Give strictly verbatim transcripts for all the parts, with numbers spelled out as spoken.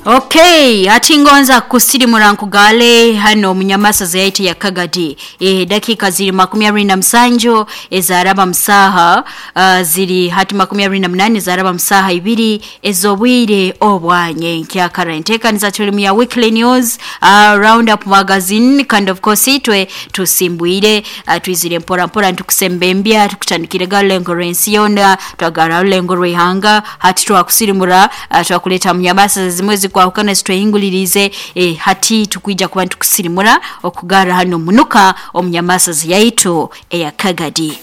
Okay, atingonza kusirimura nkugale hano munyamasa zaite ya Kagadi. E, dakika ziri makumi abiri na musanju ezaraba musaha uh, ziri hati makumi abiri na munane ezaraba musaha ibiri ezobwire obwanye nkya karenteka niza tulimu ya weekly news uh, roundup magazine kind of course itwe tusimbwire uh, twizire mpora mpora ntukusembembya tukutandikire galengo rensiona twagara lengo rehanga hati twakusirimura uh, twakuleta munyamasa zimwezi kwa ukana sitwehingulirize eh, hati tukwija kuba tukusirimura okugara hano munuka omunyamasa ziyaitu eya Kagadi.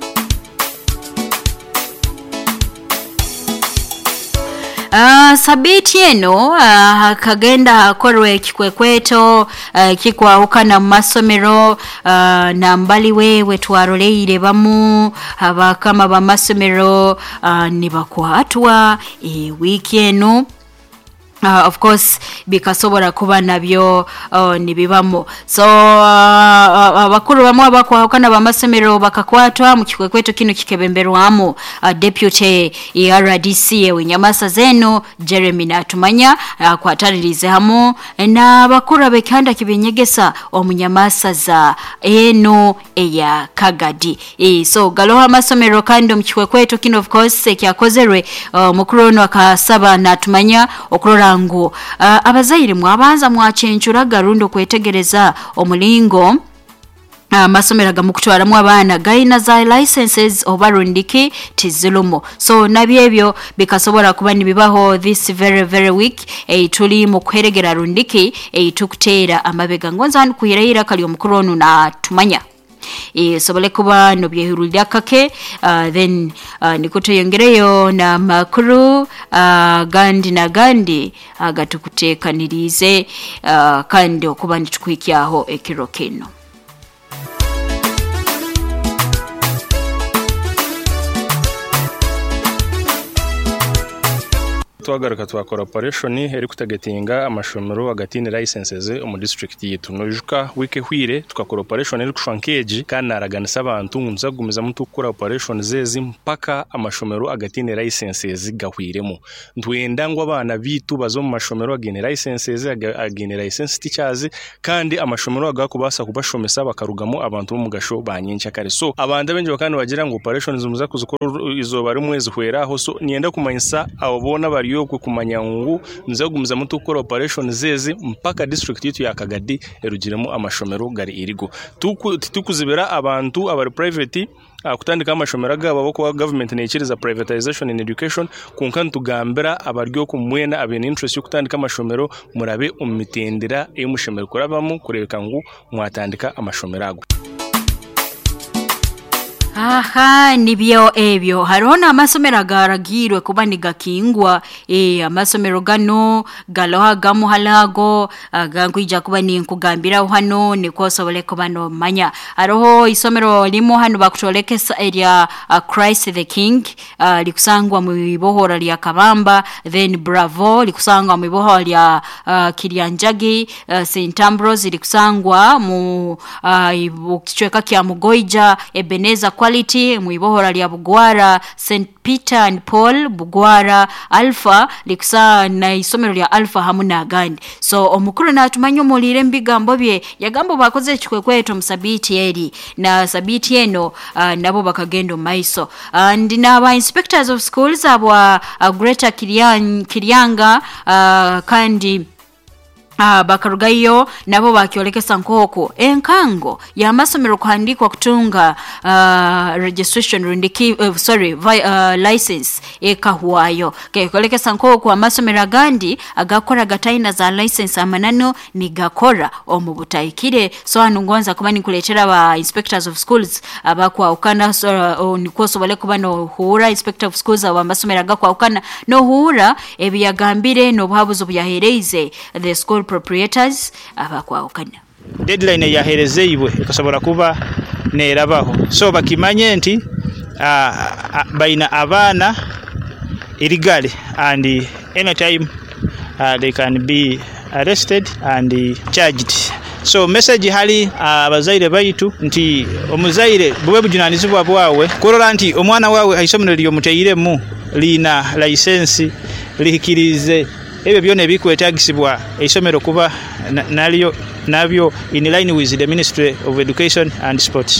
Uh, sabiti eno uh, kagenda korwe kikwekweto uh, kikwa ukana masomero uh, na mbali wewe twaroleire bamu abakama ba masomero uh, nibakwatwa e wiki eno. Uh, of course bikasobora kuba nabyo uh, nibibamo so abakuru uh, uh, bamwe abakwahokana bamasomero bakakwatwa mu kikwekweto kino kikebemberwamo uh, deputy E R D C wenyamasa zeno Jeremy Natumanya uh, kwataririze hamo na abakuru bekanda kibenyegesa omunyamasa za eno eya Kagadi e, so galoha amasomero kandi mu kikwekweto kino of course kyakozerwe uh, mukuru ono akasaba Natumanya okurora ngo uh, abazaire mwabanza mwacenchura garundo kwetegereza omulingo Uh, masomera gamukutwara mu abana gaina za licenses obarundiki tizulumo so nabyebyo bikasobora kuba nibibaho this very very week e tuli mu kweregera rundiki e tukutera amabega ngonza hanu kuhirahira kali omukuru na tumanya e sobole kuba no byehurulya kake uh, then uh, nikuto yongereyo na makuru uh, gandi na gandi agatukutekanirize uh, kandi okuba nitukwikiaho ekiro kino. twagaruka twa corporation eri kutagetinga amashomero agatine licenses mu district yitu nojuka wike hwire twa corporation eri kushankeji kana araganisa abantu nzagumiza muntu ukora operation zezi mpaka amashomero agatine licenses gahwiremo ntwenda ngo abana bitu bazo mu mashomero agene licenses agene license teachers kandi amashomero agakubasa kubashomesa bakarugamo abantu bo mugasho banyincha kare so abanda benje bakandi bagira ngo operations muza kuzukora izo bari mwezi hweraho so nienda kumanyisa abo bona bari yoko kumanyangu nzagumiza muntu ukora operation zeze mpaka district yitu ya Kagadi erugiremo amashomero gari irigo tukuzibera abantu abari private akutandika amashomero gabo bako government nekiriza privatization in education kunkan tugambira abaryo kumwena abene interest yo kutandika amashomero murabe umitendera emushomero kurabamo kurebeka ngo mwatandika amashomero ago. Aha nibyo ebyo harona amasomero agaragirwe kuba nigakingwa eh amasomero gano galoha gamu halago agangwija kuba ni nkugambira hano niko sobole kuba no manya aroho isomero limo hano bakutolekesa area uh, Christ the King uh, likusangwa mu ibohora lya Kabamba then Bravo likusangwa mu ibohora lya uh, Kirianjagi uh, Saint Ambrose likusangwa mu uh, kichweka kya Mugoija Ebeneza quality muibohora lya Bugwara Saint Peter and Paul Bugwara Alpha likusa na isomero lya Alpha hamuna gandi so omukuru natumanyo mulire mbigambo bye yagambo bakoze kikwekweto musabiti eri na sabiti eno uh, nabo bakagendo maiso and naba inspectors of schools abwa uh, Greater Kirian, Kirianga uh, kandi Ah bakarugayo nabo bakyolekesa nkoko enkango ya masomero kuhandikwa kutunga uh, registration rundiki uh, sorry vi, uh, license ekahuayo kekolekesa nkoko amasomero gandi agakora gataina za license amanano ni gakora omubutayikire so anungonza kuba nikuletera ba inspectors of schools abakwa ukana so, uh, nikoso bale kuba no hura inspector of schools aba masomero agakwa ukana no hura ebiyagambire no bhabuzo byahereze the school proprietors abakwa ukana deadline ya herezeiwe ikasobora kuba nerabaho so bakimanye nti uh, uh, baina abana illegally and anytime uh, they can be arrested and uh, charged so message hali abazaire uh, baitu nti omuzaire bube bujunanizibwa bwawe korora nti omwana wawe aisomero lyo muteyiremu lina license lihikirize ebyo byona ebikwetagisibwa isomero kuba nalyo nabyo in line with the Ministry of Education and Sports.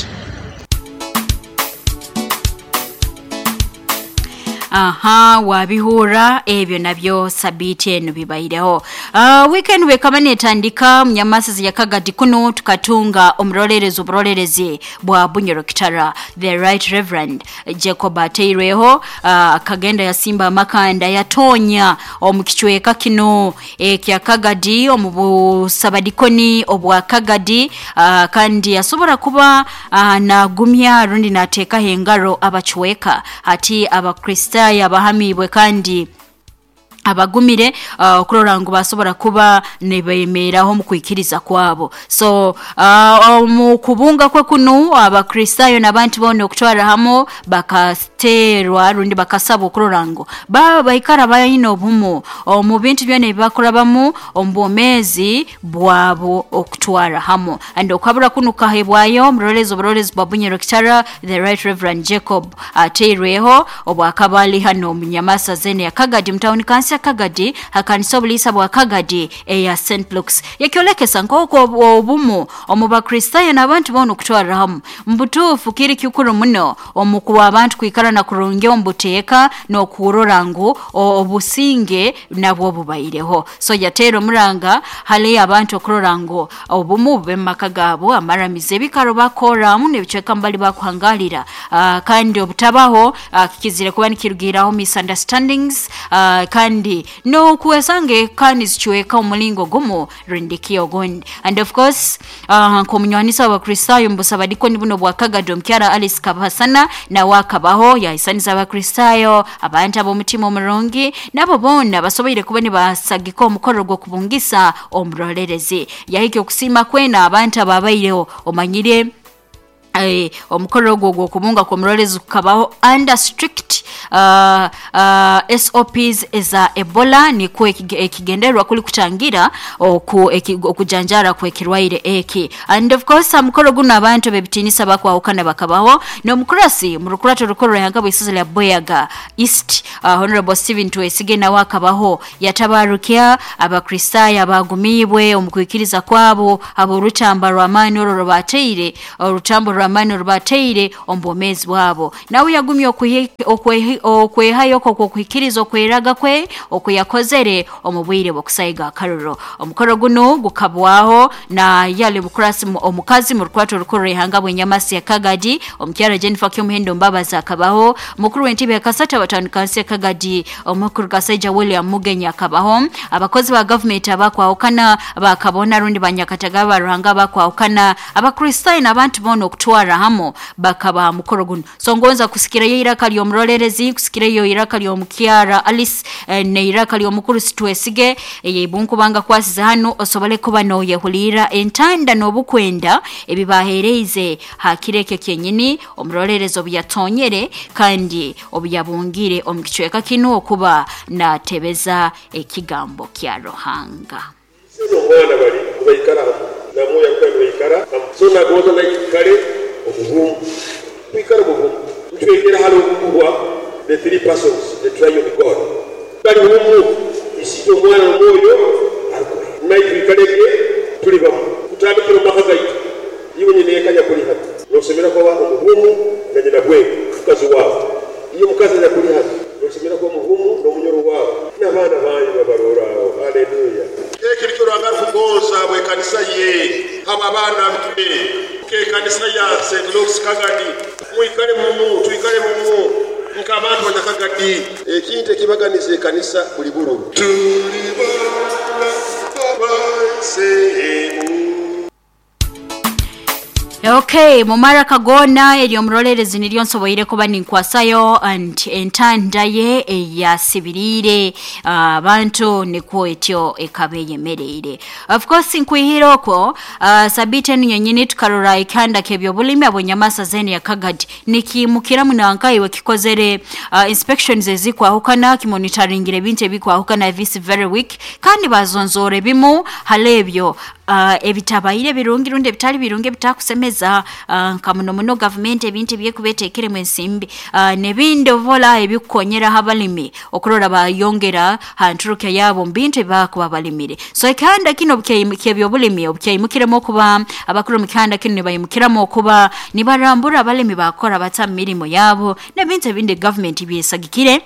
Aha wabihura ebyo nabyo sabiti eno bibaireho. Uh, weekend we kamane tandika mnyamasi ya Kagadi kuno tukatunga omrolerezi obrolelezi bwa Bunyoro Kitara the Right Reverend Jacob Ateireho uh, kagenda ya Simba Makanda yatonya omukichweka kino e kya Kagadi omubu sabadikoni obwa Kagadi uh, kandi yasobora kuba uh, na gumya rundi nateka hengaro abachweka ati abakristo yabahamibwe kandi abagumire uh, kurora ngo basobora kuba nebemeraho mu kwikiriza kwabo. So uh, mu kubunga kwe kuno abakristayo nabantu bone okutwara hamo bakasterwa rundi bakasaba kurora ngo baba bayikara bayino bumo mu bintu byone bakurabamu ombomezi bwabo okutwara hamo and okabura kuno kahebwayo mrolezo brolezo Bunyoro Kitara the Right Reverend Jacob Ateireho obwakabali hano munyamasa zene ya Kagadi mtauni kansi Kagadi hakanisa bulisa bwa Kagadi eya Saint Luke's yakyolekesa nkoko obumu omuba Kristayo nabantu bono kutwara hamu mbutufu kiri kyukuru muno omukuwa abantu kwikara na kurunge ombuteeka no kurorango obusinge nabwo bubaireho. So yatero muranga hali abantu okurorango obumu bemakagabo amaramize bikaro bakora mune bicheka mbali bakuhangalira uh, kandi obutabaho uh, kikizire kuba nikirugiraho misunderstandings uh, kandi no kuesange kanis chueka umulingo gumo rindikio gondi. And of course uh, komunyanisa wa Kristayo mbusabadiko nibuno bwa Kagadi omkyara Alice Kabasana na wakabaho ya isaniza wa Kristayo abantu abo mutima omurungi nabo bona basoboire kuba ni basagiko omukoro gwo kubungisa omurolelezi yahike okusima kwena abantu ababayireho omanyire eh omukoro gwo gwo kubunga ko murolezi kukabaho under strict uh, uh, S O Ps eza Ebola ni kwe ekigenderwa kuli kutangira oku okujanjara kwe kirwaire eki. And of course amukoro guno abantu bebitinisa bakwa ukana bakabaho no mukurasi mu rukurato rukoro yangabo isizo lya Boyaga East uh, Honorable Stephen Tuesige na wakabaho yatabarukia abakristayo abagumibwe omukwikiriza kwabo abo rutamba rwamani oro bateire rutambo rwamani rubateire ombomezi wabo nawe yagumye okwe okwehayo ko kwikirizo kweraga kwe okuyakozere omubwire bokusaiga karuro omukoro guno gukabwaho na yale bukurasi omukazi mu rukwato rukoro ihangabwe nyamasi ya Kagadi omkyara Jennifer Kyumuhendo Mbabaza akabaho mukuru wentibe yakasata batanu kansi ya Kagadi omukuru Gaseja William Mugenya akabaho abakozi ba government abakwa okana bakabona rundi banyakatagaba ruhanga bakwa okana abakristayo nabantu bono okutwara hamo bakaba mukoro guno. So ngonza kusikira yiraka lyo mrolelezi kusikira yo iraka lyo mukyara Alice eh, ne iraka lyo mukuru Tuesige yebunku banga kwasiza hano osobole kuba no yehulira entanda no bukwenda ebibahereze hakireke kyenyini omrolelezo byatonyere kandi obyabungire omkichweka kino okuba na tebeza ekigambo kya Ruhanga. Sino mwana bali kubayikara na moya kwa bayikara sona goza na ikare obuhum kwikara obuhum twekera halo kubwa the three persons the triune God bali humu isiyo mwana moyo alikoye nayi ikareke tuli bamu kutandikira mahagaito yiwe nyine kanya kuri hati no semera kwa obuhum na nyina bwe kazi wao iyo mukazi ya kuri hati no semera kwa obuhum no munyoro wao na bana banyu babarora haleluya ekiri cyo rangaru kugoza bwe kanisa ye aba bana bitwe ke kanisa ya Saint Luke's Kagadi muikale mumu tuikale mumu nkabantu wa Kagadi ekinte kibaganize kanisa buli buru tulibana babaise. Okay, mumara kagona elyo mrolelezi nilyo nsoboire kuba ninkwasayo and entanda ye ya sibirire abantu uh, nikuo etyo ekabe yemereire. Of course nkuihiro ko uh, sabite nyonyini tukarora ikanda kebyo bulimi abonyamasa zeni ya Kagadi niki mukira munankai wekikozere uh, inspections ezikwa hukana kimonitoring ebintu ebikwa hukana this very week kandi bazonzore bimu halebyo uh, ebitabaire birungi runde bitali birungi bitakusemeza baheereza uh, kamuno muno government ebintu byekubetekere mu ensimbi uh, nebinde vola ebikonyera abalimi okulora bayongera hanturuka yabo mbintu bakuba balimire so ekanda kino kyebyo bulimi obukyayimukiremo kuba abakuru mu kanda kino bayimukiramo okuba nibarambura abalimi bakora bata mirimo yabo nebintu ebinde government byesagikire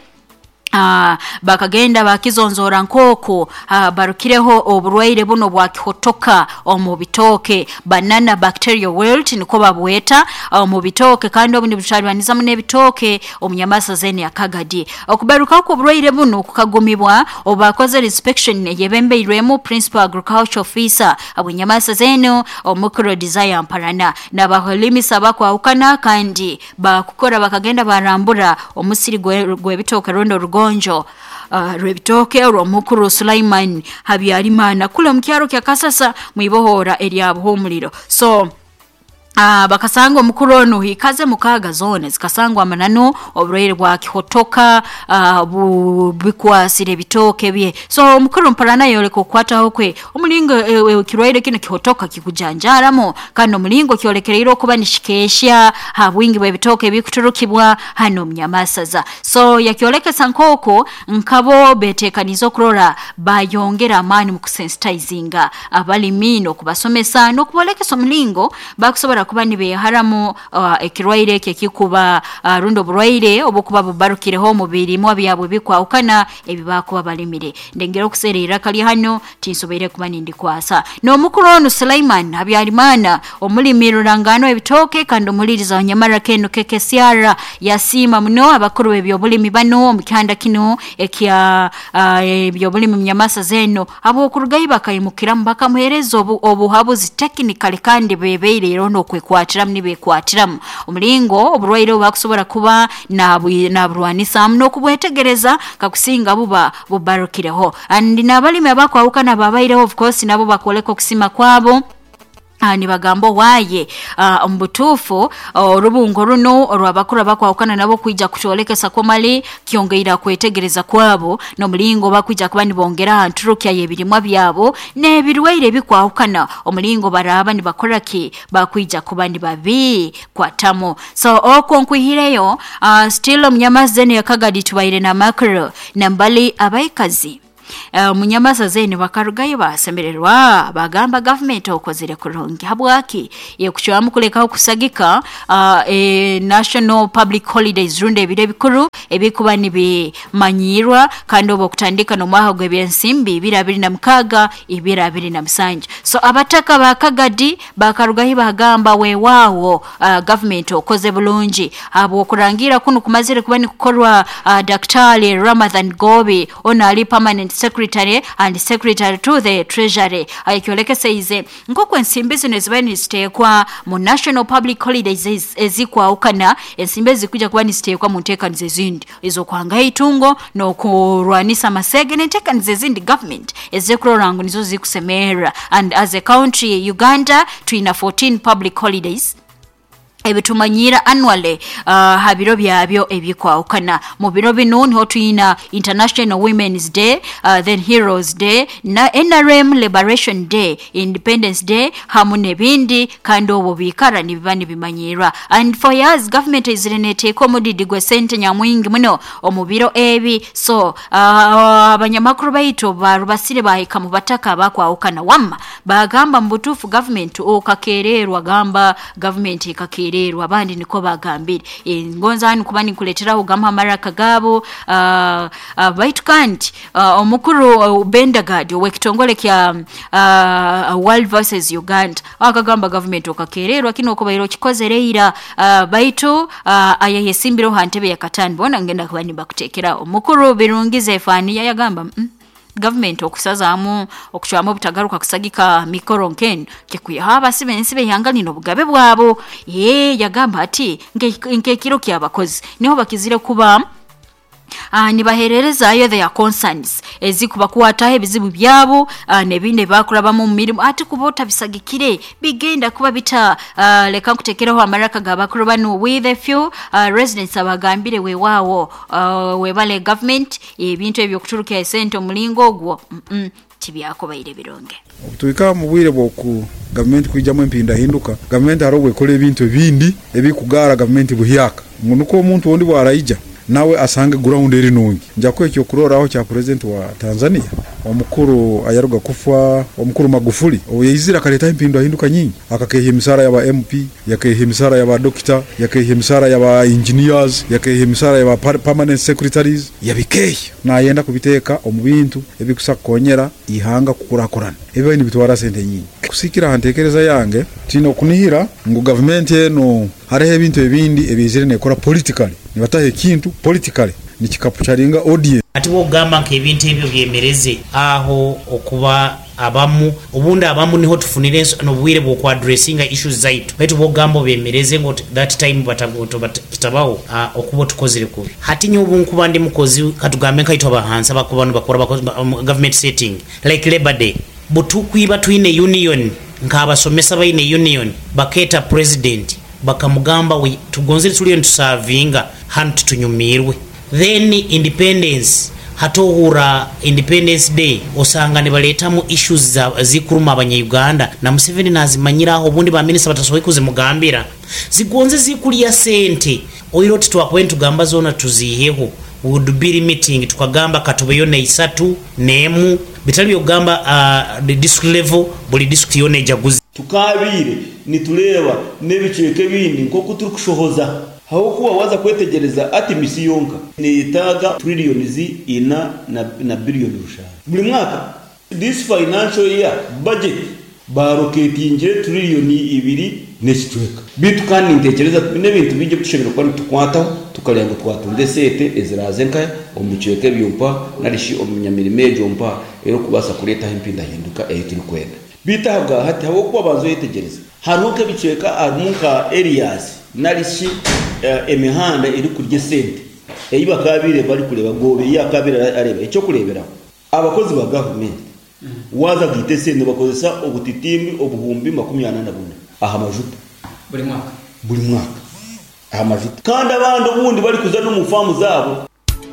Ah, bakagenda bakizonzora nkoko ah, barukireho oburwaire buno bwakihotoka omu bitoke banana bacteria wilt niko babweta omu bitoke kandi obundi butalwaniza mu nebitoke omunyamasa zene yakagadi okubaruka ko oburwaire buno kukagumibwa obakoze inspection yebembeirwemo principal agriculture officer abunyamasa zeno omukro desire mparana nabaholimisa bakwawukana kandi bakukora bakagenda barambura omusiri gwebitoke rondo rugo gonjo uh, rebitoke romukuru Sulaiman Habyarimana kule mkyaro kya Kasasa mwibohora eryabo homuliro so Ah uh, bakasango omukuru ono hikaze mukaga zone zikasangwa amanano oburwaire bwa kihotoka uh, bu, bikwasire bitoke bye so omukuru mparana yole kukwata hokwe omulingo e, e, kirwaire kino kihotoka kikujanjaramo kandi omulingo kyolekerero kuba nishikesha habwingi bwe bitoke bikuturukibwa hano mnyamasaza so yakyoleke sankoko nkabo betekanizo kurora bayongera amani mu kusensitizinga abalimino kubasomesa no kuboleke somulingo bakusobora kuba nibe haramu uh, ekirwaire kye kikuba uh, rundo burwaire obukuba bubarukireho mubiri mu byabo bikwawukana ebibakuba balimire ndengero kuserera kali hano tinsobere kuba nindi kwasa no mukuru ono Sulaiman Habyarimana omulimiro rangano ebitoke kandi omuliriza onyamara keno kekesiara yasima muno abakuru ebyo bulimi bano omukanda kino ekya uh, ebyo bulimi mnyamasa zeno abo kurugayi bakayimukira mbaka muherezo obu, obuhabuzi technically kandi bebeire rono kwekwatiramu nibekwatiramu omulingo oburwaire bakusobora kuba naburwanisa muno kubwetegereza kakusinga buba bubarukireho and nabalimi abakwawukana babaireho of course nabo bakoleka okusima kwabo Ah, ni bagambo waye uh, mbutufu orubungo uh, runo orwabakura bakwawukana nabo kwijja kutolekesa komali kyongeira kwetegereza kwabo no mulingo bakwijja kuba nibongera hanturukya yebirimwa byabo nebirwaire bikwawukana omulingo baraba ni bakoraki bakwijja kuba nibabi kwatamo so okonkwihireyo uh, still omnyamazene yakagadi tubaire na makro nambali abaikazi Uh, munyamasa zene bakarugayo basemererwa bagamba government okozire kurungi habwaki yekuchwa mukuleka okusagika uh, e national public holidays runde bire bikuru ebikuba nibi manyirwa kandi obokutandika no mwaho gwebyensimbi birabiri na mukaga ibirabiri na msanje so abataka bakagadi bakarugayo bagamba we wawo uh, government okoze bulungi abo kurangira kuno kumazire kuba ni kukorwa uh, Daktari Ramadhan Gobi ona ali permanent secretary and secretary to the treasury ayikyoleke seize nkoko ensimbi zino zibani zitekwa mu national public holidays ezikwa ukana ensimbi zikuja kuba ni zitekwa mu ntekanize zindi izo kwanga itungo no kurwanisa masege ntekanize zindi government ezekrorango nizo zikusemera and as a country Uganda twina fourteen public holidays ebitumanyira annually uh, habiro byabyo ebikwawukana mu biro bino niho tuyina International Women's Day uh, then Heroes Day na N R M Liberation Day Independence Day hamune bindi kandi obo bikara nibibani bimanyira and for years government is renete komodidi gwe sente nyamwingi muno omubiro ebi so abanyamakuru uh, bayito barubasire bahika mu bataka bakwawukana wamma bagamba mbutufu government okakererwa gamba government ikakere rero abandi niko bagambira e, ngonzani kubani kuletera ugama maraka gabo uh, uh, baitu kandi uh, omukuru uh, Bendagadi wekitongole kya uh, World versus Uganda akagamba government okakererwa kino ko bayiro kikozereira uh, baitu uh, ayayesimbiro hantebe yakatani bona ngenda kubani bakutekera omukuru birungize fani yayagamba mm? Government okusazamu okuchwamu butagaruka kusagika mikoro nkeno kekuyaba sibe nsibe yangali no bugabe bwabo ye yagamba ati nke nke kiro kyabakozi niho bakizire kuba Ah nibaherereza ayo their concerns ezikuba kuwatahe bizibu byabo uh, nebinde bakuraba mu mirimo ati kubota bisagikire bigenda kuba bita uh, leka kutekeraho amaraka gabakuru bano with a few uh, residents abagambire we wawo uh, we bale government ebintu ebyo kuturuka esente omulingo ogwo mm -mm, tibyako bayire bironge tuika mu bwire bwoku government kwijamo empinda hinduka government arogwe kole ebintu ebindi ebikugara government buhyaka nuko omuntu wondi bwaraija nawe asange ground eri nungi njako ekyo kuroraho kya president wa Tanzania omukuru ayaruga kufa omukuru Magufuli oyizira kaleta impindu hinduka nyingi akakehe misara yaba M P yakehe misara yaba doctor yakehe misara yaba engineers yakehe misara yaba permanent secretaries yabikehe na yenda kubiteka omubintu ebikusakonyera ihanga kukurakorana ebe ni bitwara sente nyingi kusikira hantekereza yange tino kunihira ngo government eno hariho ebintu ebindi ebizire nekora politically nibatahe kintu politically ni kikapu charinga audience ati wogamba nke ebintu ebyo byemereze aho okuba abamu obunda abamu niho tufunire n'obwire bwo ku addressinga issues zaitu baitu bogamba byemereze ngo that time batagoto batabaho okubo tukozire kubi hati nyobu nkuba ndi mukozi katugambe kaito abahansa bakubano bakora government setting like Labor Day butukwiba tuine union nk'abasomesa baine union baketa president bakamugamba we tugonzere tuli ntusavinga hantu tunyumirwe then independence hatohura Independence Day osanga ne baletamu issues za zikuruma abanyayuganda na Museveni nazimanyiraho obundi ba minister batasoboye kuzimugambira zigonze zikuliya sente oiro titwakwe tugamba zona tuziheho would be meeting tukagamba katobeyo ne isatu nemu bitali yogamba uh, the district level buli district yone jaguzi tukabire nituleba nebiceke bindi nko kuturukushohoza hawo kuwa waza kwetegereza ati misi yonka nitaga trillions ina na, na billion rusha buli mwaka this financial year budget baroketinge trillion ibiri neshitweka bitu kandi ntekereza n'ibintu bijye tushobora kwa tukwataho tukalenga twatunde sete eziraze nka omuceke byumpa narishi omunyamirime jompa ero kubasa kureta impinda hinduka eyo turi kwenda bitaga hati hawo kuba banzo yetegereza haruke biceka amunka areas narishi uh, emihanda iri kurye sente eyiba kabire bari kureba gobe ya kabire areba icyo kurebera abakozi ba government mm. waza gite sente bakozesa obutitimbi obuhumbi makumyabiri na bune aha majuta buri mwaka buri mwaka aha majuta kandi abandi ubundi bari kuza no mu famu zabo.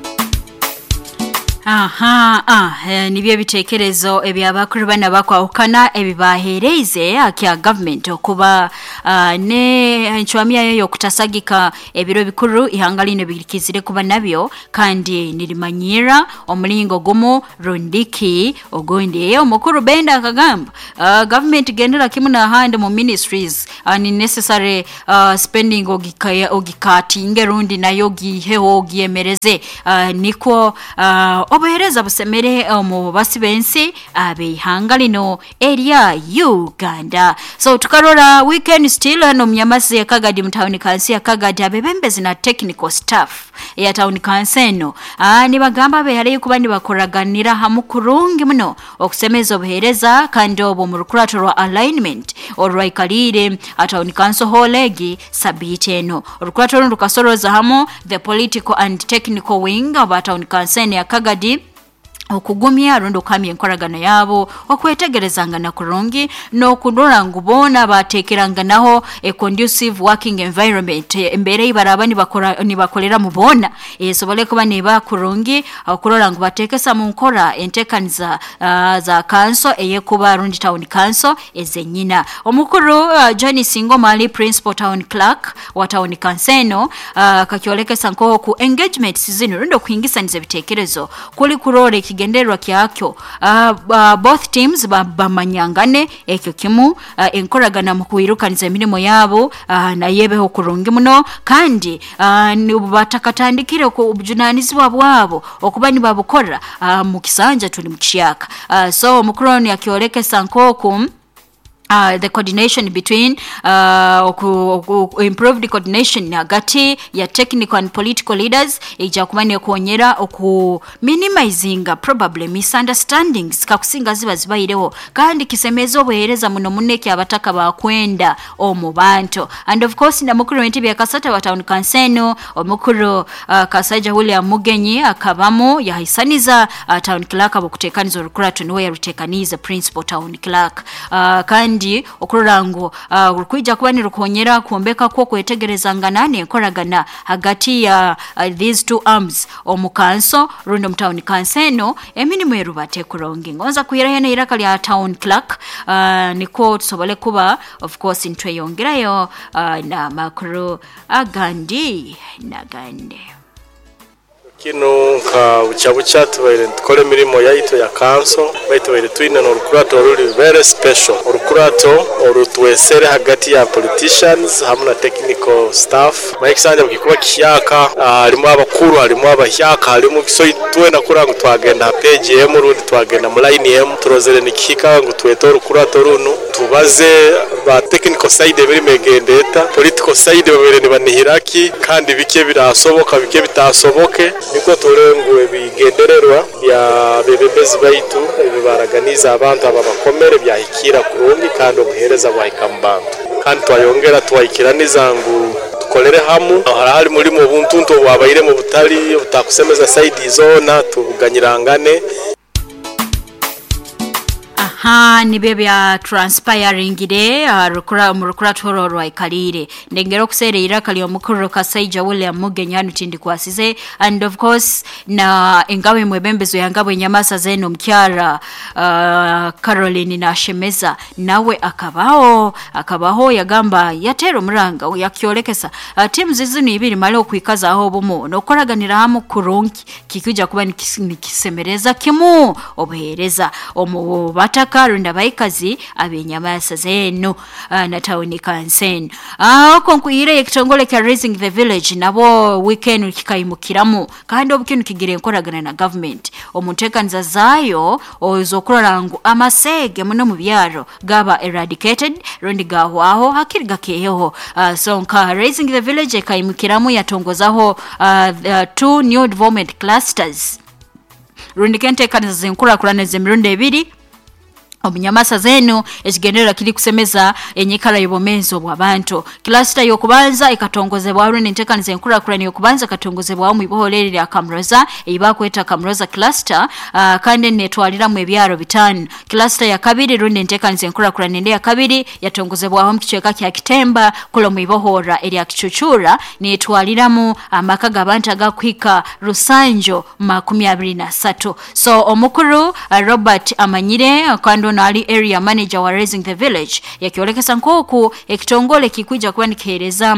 Aha, ah, nibyo bitekerezo ebyabakuru bana bakwahukana ebibahereze akya government okuba uh, ne nchwamia yo kutasagika ebiro bikuru ihangaline bikizire kuba nabyo kandi nirimanyira omulingo gomo rondiki ogonde omukuru benda kagamba uh, government gendera kimuna hand mu ministries unnecessary uh, spending ogikaya ogikatinge rundi nayo giheho giemereze uh, niko uh, obuhereza busemere omu basibensi abehangalino area Uganda. So tukarora weekend still hano mnyamasi ya Kagadi mtauni kansi ya Kagadi abebembezi na technical staff ya tauni kanseno ah ni bagamba behari kuba ni bakoraganira hamukurungi muno okusemeza obuhereza kandi obo mu rukurato rwa alignment olwaikalire atauni kanso holegi sabiteno rukurato rukasoroza hamo the political and technical wing of atauni kanseno ya Kagadi okugumya rondo kamye nkoragano yabo okwetegerezanga na kurungi no kudora ngubona batekeranga naho a conducive working environment embere ibaraba ni bakora ni bakolera mubona esobole kuba ne bakurungi okurora ngo batekesa mu nkora entekaniza uh, za kanso eye kuba rundi town kanso ezenyina omukuru uh, Johnny Singo Mali principal town clerk wa town kanseno uh, kakyolekesa nko ku engagement season rondo kuingisaniza bitekerezo kuli kurore kigenderwa kyakyo uh, uh, both teams bamanyangane ekyo kimu uh, enkoragana mu kuirukaniza emirimo yabo uh, na yebeho kurungi muno kandi uh, batakatandikire ku obujunanizibwa bwabo okuba ni babukora uh, mu kisanja tuli mu kiyaka uh, so mukroni yakyolekesa nkoku Uh, the coordination between uh, ku, ku, improve the coordination hagati ya technical and political leaders ija kumanya kuonyera oku minimizing probably misunderstandings kakusinga ziba zibaireho kandi kisemezo obuhereza muno muneke abataka bakwenda omubanto and of course na mukuru wenti bya kasata wa town kanseno omukuru uh, kasaja William Mugenyi akabamo yahisaniza uh, town clerk abokutekaniza rukurato niwe yarutekaniza principal town clerk uh, kandi kandi okurango uh, kuija kuba ni rukonyera kuombeka ko kwetegerezangana ne koragana hagati ya uh, these two arms omukanso rundo mtown kanseno eminimu erubate kurongi ngonza kuyira ne iraka lya town clerk uh, niko tusobole kuba of course intwe yongerayo uh, na makuru agandi nagande kino nka bucabuca tubaire tukole mirimo yaito ya kanso baitwaire twine no rukurato ruri very special rukurato orutwesere hagati ya politicians hamwe na technical staff maikisanja bukikuba kiyaka harimo abakuru harimo abahyaka harimo so twenda kuranga twagenda page ya murundi twagenda mu line ya turozere nikika ngo tweto rukurato runo tubaze ba technical side biri megendeta political side babere ni banihiraki kandi bike birasoboka bike bitasoboke niko turenguwe bigendererwa bya bebebezi baitu bibaraganiza abantu ababakomere byahikira kurundi kandi omuhereza bwahikambantu kandi twayongera twayikira nizangu tukolere hamu harahari muri mu buntu nto bwabayire mu butali butakusemeza side zona tubuganyirangane. Aha ni bebe ya transpiring ide rukura murukura tororo ikalire ndengero kusere iraka lyo mukuru kasaija William Mugenyanu tindi kwasize and of course na ingawe mwebembezo yangawe nyamasa zeno mkyara uh, Caroline na Shemeza nawe akabaho akabaho yagamba yatero muranga yakyolekesa uh, team zizini ibiri malo kwikaza aho bumo no koraganira hamu kurungi kikuja kuba nikisemereza kimu obuhereza omu bata karunda baikazi abenyamasa zeno uh, na tawuni kansen ah konkuire ekitongole ka Raising the Village nabo weekend kikaimukiramu kandi obukintu kigire nkoragana na government omutekanza zayo ozokurangu amasege muno mu byaro gaba eradicated rundi gahwaho hakiriga keho uh, so nka Raising the Village kaimukiramu yatongozaho uh, the two new development clusters rundi kente kanza zenkura kurana zemirundi ebiri omunyamasa zeno ekigendera kili kusemeza enyikala yobomezo bw'abantu cluster yokubanza ikatongozebwa alone ntekanize enkura kurani yokubanza katongozebwa mu iboholere ya Kamroza eiba kweta Kamroza cluster uh, kandi netwalira mu ebyaro bitano cluster ya kabiri runde ntekanize enkura kurani ndi ya kabiri yatongozebwa mu kichweka kya Kitemba kulo mu ibohora eri ya Kichuchura netwalira mu amaka gabanta gakwika Rusanjo makumi abiri na tatu so omukuru uh, Robert Amanyire kwando nali area manager wa Raising the Village yakiolekesa nkoku ekitongole kikuja kuba nikereza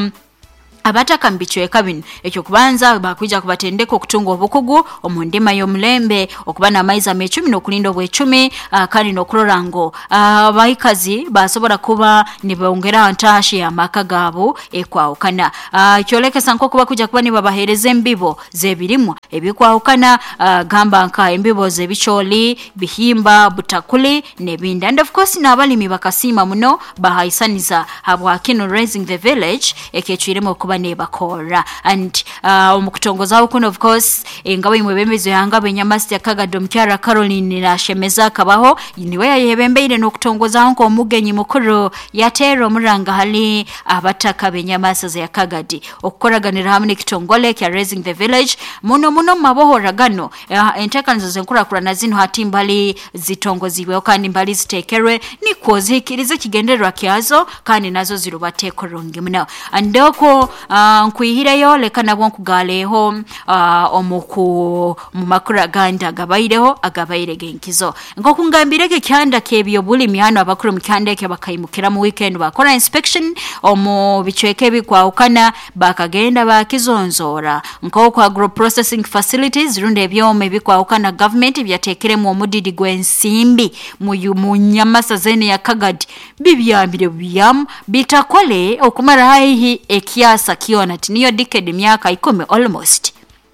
abataka mbichwe kabin ekyo kubanza bakuja kubatendeko okutunga obukugu omundima y'omulembe okubana amaiza me icumi n'okulinda obwe icumi uh, kandi n'okulorango abaikazi uh, basobola kuba nibongera ntashi ya maka gabo ekwawukana uh, kyolekesa nko kuba kuja kuba nibabahereze embibo zebirimwa ebikwawukana uh, gamba nka embibo zebicholi bihimba butakuli nebindi and of course n'abalimi bakasima muno bahaisaniza habwa kino Raising the Village ekechiremo nebakora and uh, umukutongoza ukuno of course ingawe imwebemezo yanga benyamasi yakagado mkyara Caroline na Shemeza kabaho niwe yayebembeire no kutongoza nko mugenyi mukuru yatero muranga hali abataka benyamasi za yakagadi okukoraganira hamwe kitongole kya Raising the Village muno muno mabohora gano uh, entekanzo zenkura kurana zino hatimbali zitongoziwe kandi mbali zitekerwe ni kozikirize kigenderwa kyazo kandi nazo zirubate korongi muna andoko Uh, nkuyihireyo leka nabwo nkugaleho uh, omuku mu makuru ganda gabayireho agabayire genkizo ngo kungambireke kyanda kebyo buli mihano abakuru mu kyandeke bakayimukira mu weekend bakora inspection omu bichweke bikwawukana bakagenda bakizonzora ngo kwa agro processing facilities runde byome bikwawukana government byatekere mu omudidi gwensimbi mu nyamasa zene ya Kagadi bibyambire byam bitakole okumara haihi ekiasa kiona tiniyo decade myaka ikome almost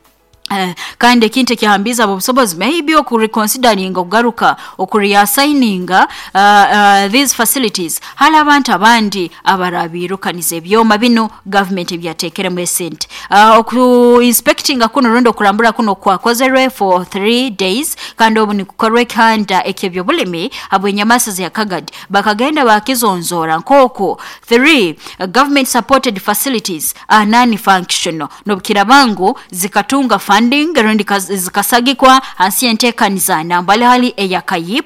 Uh, kandi kinte kihambiza obusobozi maybe okureconsidering okugaruka okureassigninga uh, uh, these facilities hala abantu abandi abarabirukanize byoma bino government byatekere mu sente uh, oku inspecting akuno rondo kurambura kuno kwakozerwe for three days kandi obuni kukorwe kanda ekebyo bulimi abwenyamasa ya Kagadi bakagenda bakizonzora nkoko three uh, government supported facilities are non functional no bukirabangu zikatunga funding garundi zikasagikwa hansi entekanizana mbali hali eyakayipu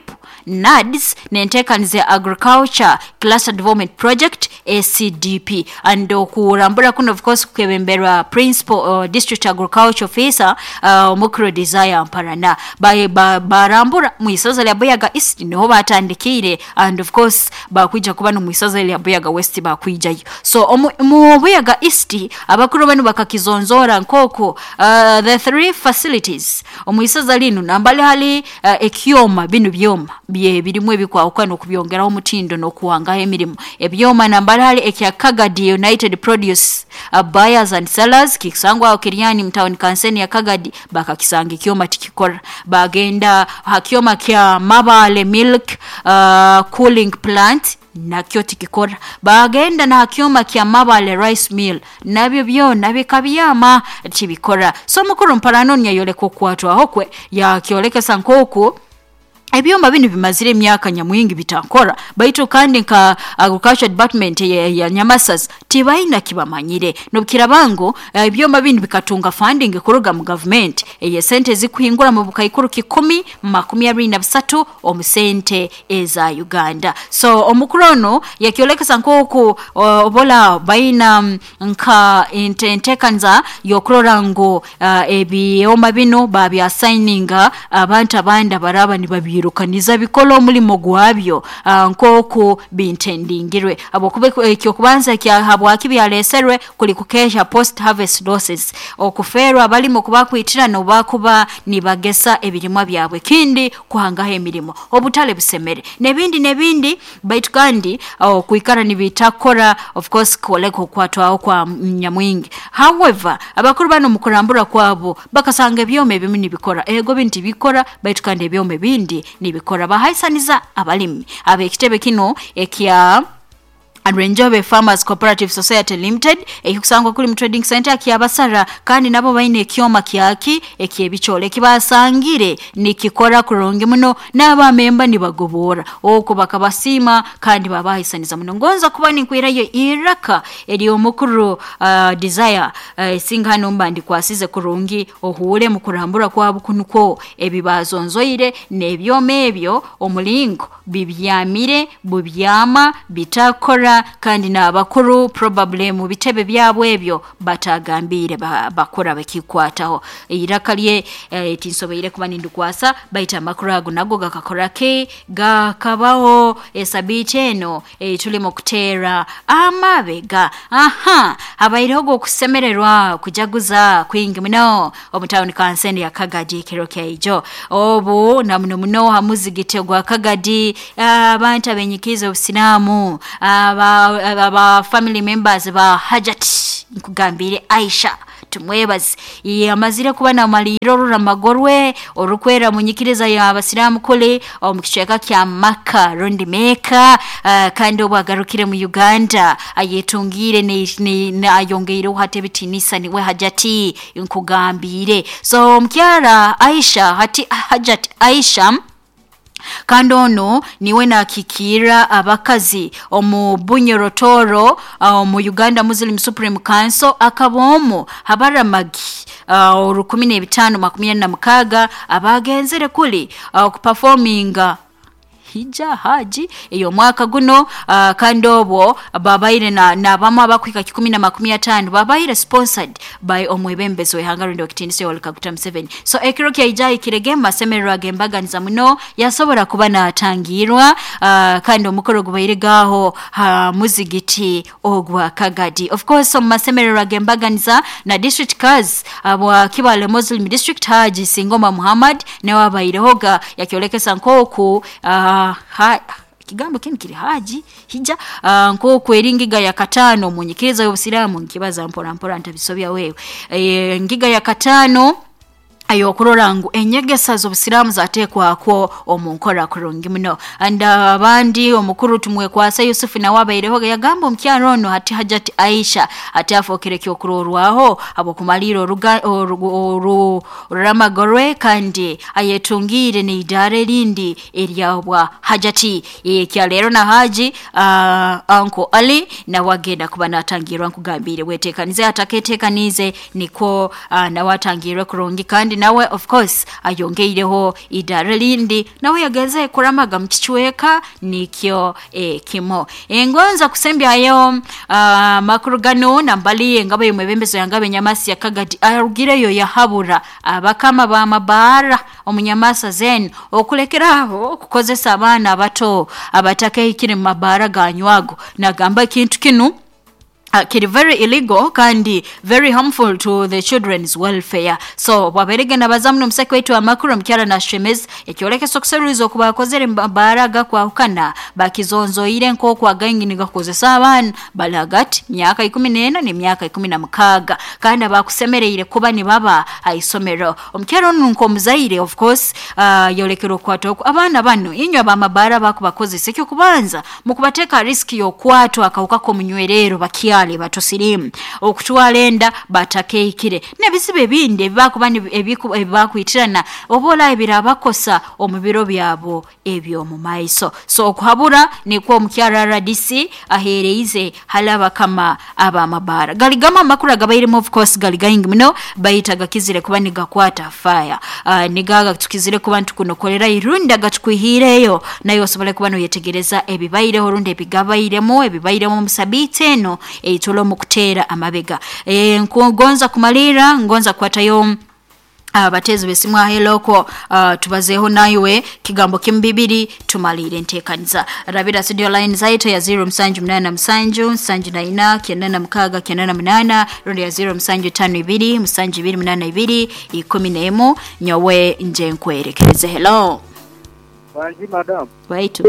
N A D S nentekanize Agriculture Cluster Development Project A C D P and okurambura kuno of course kwebemberwa Principal uh, District Agriculture Officer uh, Mukuru Desire Mparana by barambura mu isoza lya Buyaga East niho batandikire and of course bakwija kuba no mu isoza lya Buyaga West bakwijayo so mu Buyaga East abakuru banu bakakizonzora nkoko uh, the three facilities omu isoza lino nambali hali uh, ekyoma binu byoma bye birimwe bikwa okwana okubyongera omutindo nokuwanga emirimu ebyoma nambali hali ekya Kagadi United Produce uh, Buyers and Sellers kisangwa okiriani mtown kanseni ya Kagadi bakakisanga ekyoma tikikora bagenda hakyoma kya Mabale Milk uh, Cooling Plant nakyo tikikora bagenda na hakyoma kya Mabale Rice Mill nabyo byona bikabyama tibikora so mukuru Mparanonya yole kokwatwa hokwe ya kyolekesa nkoko ebyoma bino bimazire emyaka nyamwingi bitakora baito kandi nka Agriculture Department ya, ya Nyamasas tibaina kibamanyire nobukira bango ebyoma bino bikatunga funding kuruga mu government eye sente zikuhingura mu bukayikuru kikumi makumi abiri na bisatu omusente eza Uganda so omukrono yakyolekesa nkoko obola baina nka intentekanza yokrorango uh, ebyoma bino babya assigninga abantu abanda baraba ni babi rukaniza bikolo omulimo gwabyo uh, nkoko bintendingirwe abokube ekyo kubanza kya habwaki byaleserwe kuli kukesha post harvest losses okuferwa balimo kubakwitira no bakuba nibagesa ebirimwa byabwe kindi kuhangaho emirimo obutale busemere nebindi nebindi baitu kandi uh, kuikara nibitakora of course koleko kwatwao kwa nyamwingi however abakuru bano mukurambura kwabo bakasanga byome bimini bikora ego binti bikora baitu kandi byome bindi nibikora bahaisaniza abalimi abekitebe kino ekya Adrenjobe Farmers Cooperative Society Limited ekusangwa kuli mu trading center kyabasara kandi nabo baine kyoma kyaki ekyebichole kibasangire nikikora kuronge muno naba memba nibagobora oko bakabasima kandi babahisaniza muno ngonza kubani kwirayo iraka eri omukuru uh, Desire uh, singano mbandi kwasize kurungi ohule mu kurambura kwabo kunuko ebibazonzoire nebyome ebyo omulingo bibyamire bubyama bitakora kandi nabakuru probably mu bitebe byabo ebyo batagambire bakora bakikwataho irakaliye eh, tinsobeire kuba nindukwasa baita makuru ago nago gakakora ke gakabaho esabiteno eh, tulimo kutera amabega aha abayirogo kusemererwa kujaguza kwingi muno omutawuni kanseni ya Kagadi kirokeijo obu namuno muno hamuzigite gwa Kagadi abantu abenyikiza obusinamu aba aba family members ba Hajat nkugambire Aisha tumwebazi yamazire kuba na maliro ruramagorwe orukwera munyikiriza ya abasiramu kole omukiceka kya Maka Rondi Maker uh, kandi obagarukire mu Uganda ayetungire ne ne ayongeiro hate bitinisa niwe Hajati nkugambire so mkyara Aisha hati Hajat Aisha kandono niwe nakikira abakazi omu Bunyorotoro uh, mu Uganda Muslim Supreme Council akabomo habaramagi uh, urukumi n'ebitano makumyabiri na mukaga abagenzere kuli uh, kuperforminga hija haji iyo mwaka guno uh, kandobo babaire na nabama bakwika kikumi na makumi atano babaire sponsored by omwebembezo ehangaro ndo kitindise walikaguta seven so ekiro kya ijai kiregema semerwa gembaga niza muno yasobora kuba natangirwa uh, kandi omukoro gubaire gaho uh, muzigiti ogwa Kagadi of course um, masemerwa gembaga niza na district cars abo Kibale Muslim District Haji Singoma Muhammad ne wabaire hoga yakyolekesa nkoku uh, ha kigambo kini kiri haji hija uh, nko kweringiga ya katano munyikiriza y'obusiramu nkibaza mpora mpora ntabisobya wewe e, ngiga ya katano ayo kurorangu enyegesa z'obusiramu zatekwa ko omunkora kurungi muno anda abandi omukuru tumwe kwasa Yusufu na wabaireho yagambo mkyarono hati Hajati Aisha ati afokere kyo kurorwaho abo kumaliro ruga oru ramagorwe kandi ayetungire ni idare lindi eriabwa Hajati e kyalero na Haji uh, Uncle Ali na wagenda kuba natangirwa nkugambire wetekanize ataketekanize niko uh, na watangirwe kurungi kandi nawe of course ayongeireho idara lindi nawe yageze kuramaga mu kichweka nikyo e, kimo engonza kusembyayo uh, makuru gano nambali ngabo yemwebembezo yangabe nyamasi yakagati arugireyo yahabura abakama ba mabara omunyamasa zen okulekeraho kukozesa abana abato abatake ikiri mabara ganywago nagamba kintu kinu Uh, kiri very illegal kandi very harmful to the children's welfare. So waberege nabazamu n'omuseke wetu amakuru mkyala na Shemez ekyoleke sokuserulizo kubakozere baraga kwa ukana bakizonzo ile nko kwa gangi nigakozesa abana balagati myaka ikumi n'ena ne myaka ikumi na mukaaga kandi abakusemereire kuba ni baba aisomero omkyala nunko muzaire of course uh, yolekero kwatoko abana bano inyo abamabara bakubakozesa ekyo kubanza mukubateka risk yo kwato akauka ko munywerero bakia batosirimu okutwalenda batakeikire nebisibe binde bakubani ebiku ebakuitirana obola ebirabakosa omubiro byabo ebyo mu maiso so okuhabura ni kwa omukyala R D C ahereize halaba kama aba mabara galigama makura gabairimo of course galigaingi mino bayitaga kizire kuba nigakwata fire uh, nigaga tukizire kuba ntukunokolera irunda gatukwihireyo nayo sobole kuba no yetegereza ebibayireho runde bigabayiremo ebibayiremo musabiteno eitolo mukutera amabega e ngonza kumalira ngonza kwatayo abatezi uh, besimwa heloko uh, tubazeho nayiwe kigambo kimbibiri tumalire ntekaniza rabira studio line zaito ya zero msanju mnana msanju msanju na ina kiendana mkaga kiendana mnana rundi ya zero msanju tanu ibiri msanju ibiri mnana ibiri ikumi nemo nyowe nje nkwerekereze hello wanji madam waitu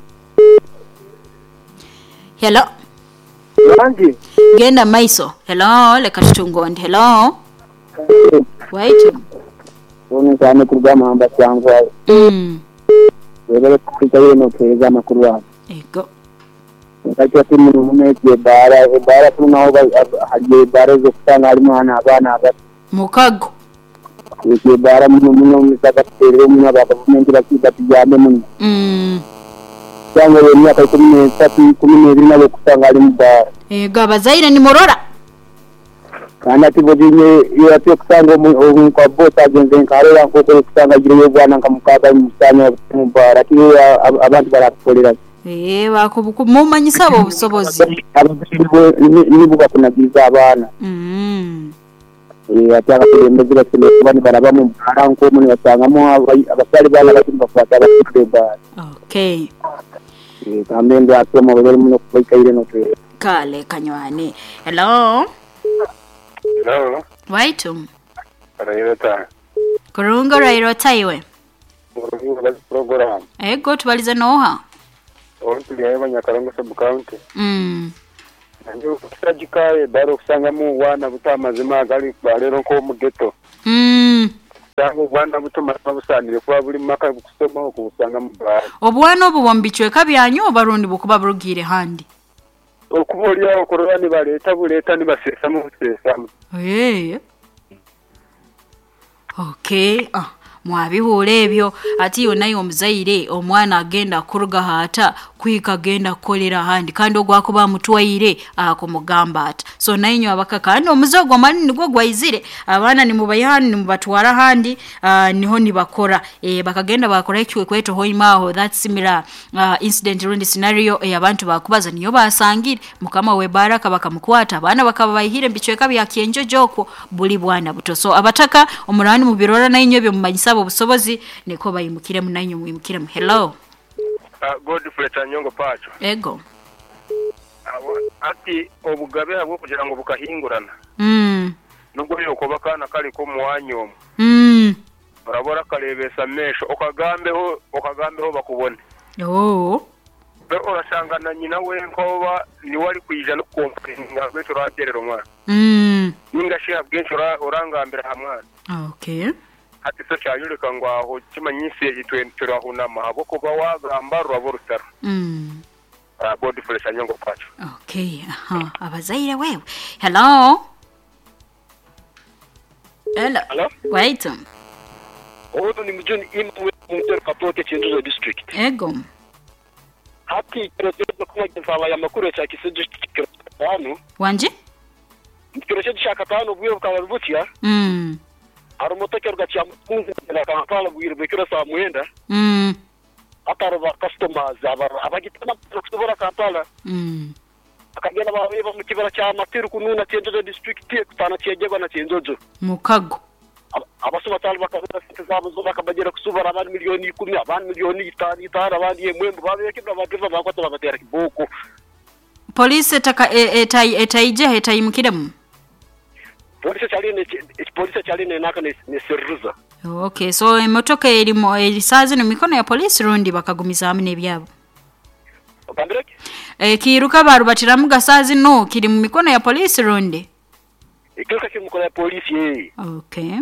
hello wanji genda maiso hello leka tutungonde hello waitu Oni sana kurugama amba changu wa mm webele kukitaye no keza makurwa ego wakati wa timu numeke bara bara tuna hoba haje bara zo kutanga alimu ana abana abati mukago ke bara muno muno misaka tere muno baba mumengira kibati jame muno mm cyangwa yeni akakumwe tatu kumi n'ibiri nabo kutanga alimu bara ego abazaire ni morora kana tibodine iyo atyo kusanga mu kwa bota agenze nkare yanko ko kusanga giriwe bwana nkamukaga musanya mubara kiyo abantu barakolera eh bakubuku mumanyisa abo busobozi nibuka kunagiza abana mm eh ataka kulemezira kile kubani baraba mu bara nko mu batangamo abasali bana batimba kwata bakibeba okay eh kamende atoma bari mu kwikaire no twe kale kanywane hello hello waitu Rairota kurungo Rairota iwe kurungo la program ego tubalize noha onto yeba nyakarango sub county mm ndio kusajikaye baro kusanga mu wana butamazima gali barero ko mu ghetto mm tango bwana butuma babusanire kwa buli maka kusoma ko kusanga mu bara obwana obo bombichwe kabyanyo barundi bukuba burugire handi okubolya okorani baleta buleta ni basesa mu sesa eh okay ah mwabihule ebyo ati yo nayo omuzaire omwana agenda kuruga hata kwika agenda kolera handi kandi ogwako bamutwaire akomugamba ata so nayo abaka kandi omuzogo manini gwo gwayizire abana ni mubayani ni mubatwara handi uh, niho ni bakora e bakagenda bakora ikiwe kweto hoimaho that similar uh, incident rundi scenario e abantu bakubaza niyo basangire mukama we baraka bakamukwata abana bakabayihire mbichweka byakienjo joko buli bwana buto so abataka omurani mu birora nayo byo mumanyisa obusobozi niko bayimukire munanyo mwimukire mu hello uh, Godfrey Tanyongo Pacho ego uh, ati obugabe abo kugira ngo bukahingurana mm nubwo yoko bakana kali ko muwanyo mm barabora kalebesa mesho okagambeho okagambeho bakubone oh be orasanga na nyina we nkoba ni wari kwijana kompringa beto raterero mwana mm ninga shi abgencho orangambira hamwana okay ati so cyanyurika ngo aho kimanyise itwentura hunama abo kuba wagamba rwabo rutaro mm uh, body fresh anyongo Pacho okay aha abazaire wewe hello hello hello wait odo ni mjoni imwe mutero kapote chenduzo district ego hati kirozo kuma gisala ya makuru cha kisiju kitano wanje kirozo cha katano bwiyo bukaba rubutya mm ari motokero gacha mungu na Kampala bwire bekira saa mwenda mm ataro ba customers aba abagitana kutubora Kampala mm akagenda babiba mu kibara cya Matiru kununa Cyenjojo district kutana cyegegwa na Cyenjojo mukago abasoma tali bakaza zabo zo bakabagera kusubara abantu miliyoni ikumi abantu miliyoni itanu itara abandi yemwembo babekibwa bageva bakwata bagatera kiboko police taka etai etaije etayimukiremu police chaline police chaline naka ne seruza okay so emotoka erimo erisazi no mikono ya police rundi bakagumiza amene byabo Bandrek eh kiruka baru batiramu gasazi no kiri mu mikono ya police rundi ikiruka kiri mu mikono ya police eh okay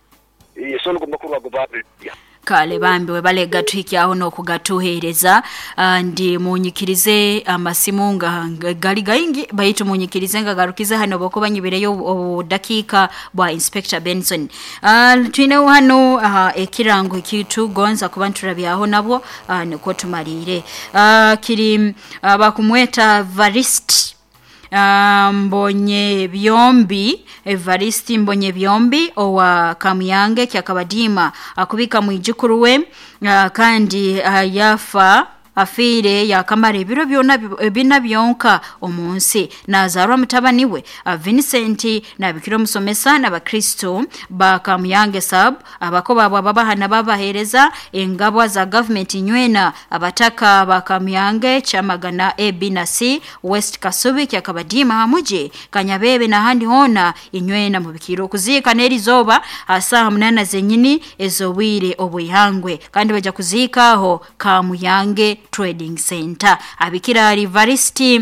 eh so ngomba kuba gobabe kale bambiwe balega twiki aho no kugatuhereza uh, ndi munyikirize amasimunga gali gaingi bayitu munyikirize ngagarukize hano boko banyibereyo dakika bwa Inspector Benson uh, twine hano uh, ekirango kitu gonza kubantura byaho nabo uh, niko tumarire uh, kiri uh, bakumweta Varist Uh, mbonye byombi Evaristi mbonye byombi owa Kamuyange kyakabadima akubika mu ijikuruwe uh, kandi uh, yafa afire yakamara ibiro byona bina byonka omunsi nazarwa mutabaniwe uh, Vincent na bikiro musomesa na bakristo ba Kamuyange sub abako babo babahana babahereza engabwa za government nywena abataka ba Kamuyange chamagana A B na C West Kasubi kyakabadima hamuje Kanyabebe na handi hona inywena mu bikiro kuzika nerizoba asa munana zenyini ezowire obuyangwe kandi baja kuzikaho Kamuyange Trading Center abikira Rivaristi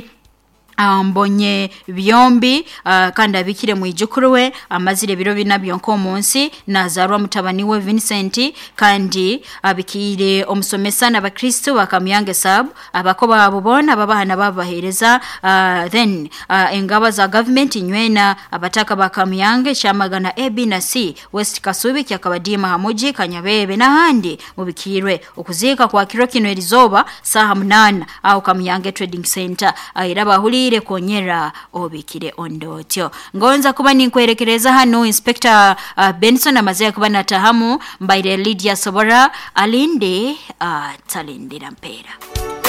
ambonye byombi uh, kandi abikire mu ijukuruwe amazire biro binabyo nko munsi nazarwa mutabaniwe Vincent kandi abikire omusomesa na bakristo bakamyange sub abako babubona babahana babahereza uh, then uh, engaba za government nywena abataka bakamyange chamagana A B na C West Kasubi kyakabadima hamuji Kanyabebe na handi mubikirwe ukuzika kwa kiro kino elizoba saha munana au Kamyange Trading Center airaba huli ile konyera obikire ondotyo ngonza kuba ninkwerekereza hano Inspector uh, Benson amaze kuba natahamu mbaire Lydia Sobora alinde uh, talindira mpera.